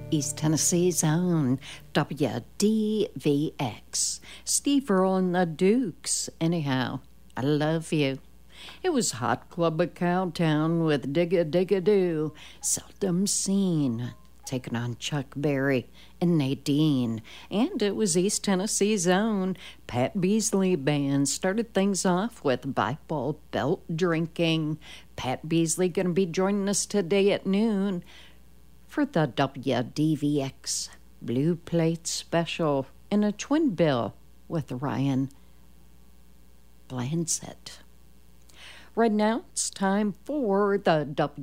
East Tennessee's own WDVX. Steve Earle and the Dukes. Anyhow, I love you. It was Hot Club of Cowtown with Digga-Digga-Doo, Seldom Seen, taking on Chuck Berry and Nadine. And it was East Tennessee's own Pat Beasley Band. Started things off with Bible Belt Drinking. Pat Beasley going to be joining us today at noon for the WDVX Blue Plate Special in a twin bill with Ryan Blanzett. Right now, it's time for the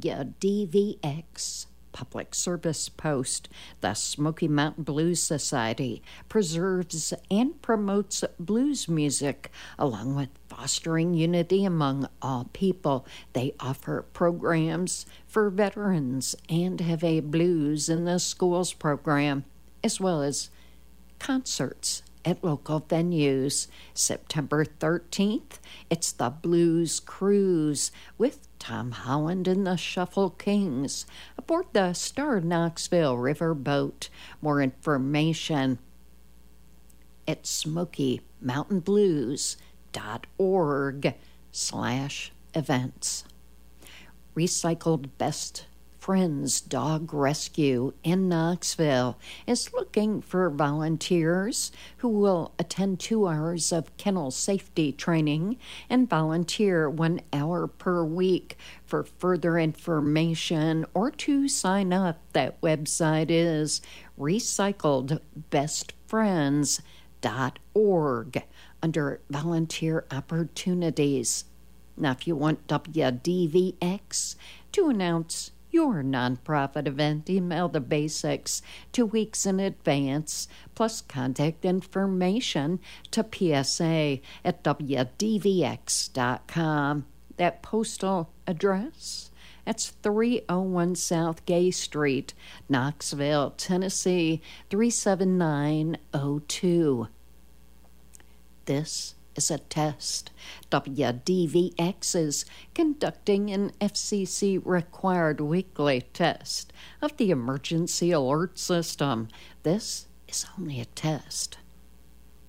WDVX Public Service Post. The Smoky Mountain Blues Society preserves and promotes blues music, along with fostering unity among all people. They offer programs for veterans and have a Blues in the Schools program, as well as concerts at local venues. September 13th, it's the Blues Cruise with Tom Holland and the Shuffle Kings aboard the Star Knoxville Riverboat. More information at SmokyMountainBlues.org/events. Recycled Best Friends Dog Rescue in Knoxville is looking for volunteers who will attend 2 hours of kennel safety training and volunteer 1 hour per week. For further information or to sign up, that website is recycledbestfriends.org under volunteer opportunities. Now, if you want WDVX to announce your nonprofit event, email the basics 2 weeks in advance, plus contact information to psa@wdvx.com. That postal address, that's 301 South Gay Street, Knoxville, Tennessee, 37902. This is a test. WDVX is conducting an FCC-required weekly test of the emergency alert system. This is only a test.